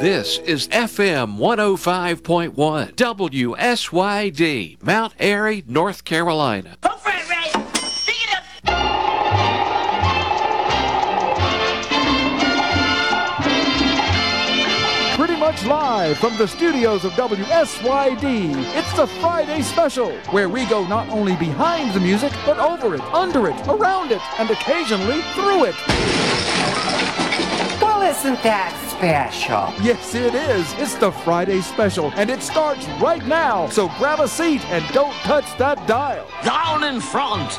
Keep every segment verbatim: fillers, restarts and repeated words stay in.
This is F M one oh five point one, W S Y D, Mount Airy, North Carolina. Go for it, Ray! Dig it up! Pretty much live from the studios of W S Y D, it's the Friday Special, where we go not only behind the music, but over it, under it, around it, and occasionally through it. Well, isn't that special? Yes, it is. It's the Friday Special, and it starts right now. So grab a seat and don't touch that dial. Down in front!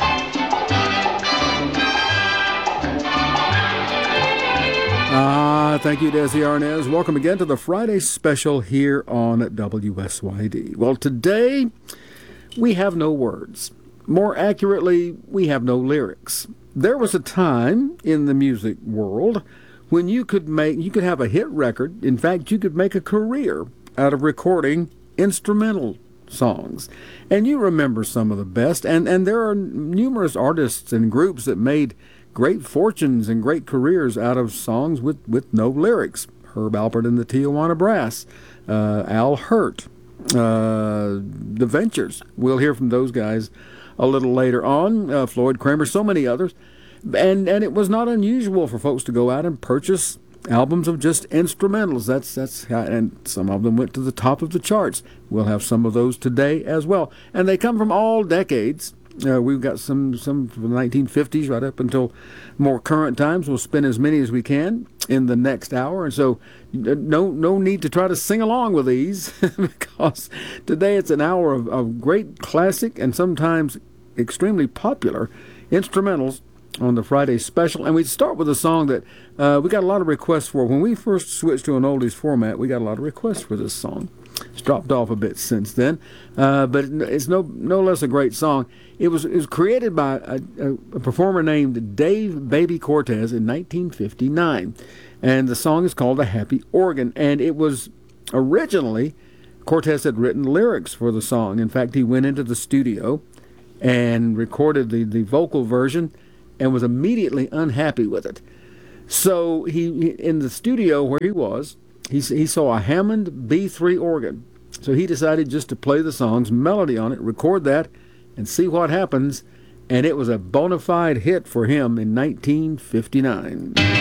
Ah, thank you, Desi Arnaz. Welcome again to the Friday Special here on W S Y D. Well, today we have no words. More accurately, we have no lyrics. There was a time in the music world when you could make, you could have a hit record. In fact, you could make a career out of recording instrumental songs. And you remember some of the best. And, and there are numerous artists and groups that made great fortunes and great careers out of songs with, with no lyrics. Herb Alpert and the Tijuana Brass, uh, Al Hirt, uh, The Ventures. We'll hear from those guys a little later on. Uh, Floyd Kramer, so many others. And and it was not unusual for folks to go out and purchase albums of just instrumentals. That's that's how, and some of them went to the top of the charts. We'll have some of those today as well. And they come from all decades. Uh, we've got some some from the nineteen fifties right up until more current times. We'll spin as many as we can in the next hour. And so no no need to try to sing along with these because today it's an hour of, of great classic and sometimes extremely popular instrumentals on the Friday Special. And we start with a song that uh, we got a lot of requests for. When we first switched to an oldies format, we got a lot of requests for this song. It's dropped off a bit since then, uh, but it's no no less a great song. It was, it was created by a, a, a performer named Dave Baby Cortez in nineteen fifty-nine, and the song is called A Happy Organ, and it was originally, Cortez had written lyrics for the song. In fact, he went into the studio and recorded the, the vocal version and was immediately unhappy with it. So he, in the studio where he was, he, he saw a Hammond B three organ. So he decided just to play the song's melody on it, record that, and see what happens. And it was a bona fide hit for him in nineteen fifty-nine.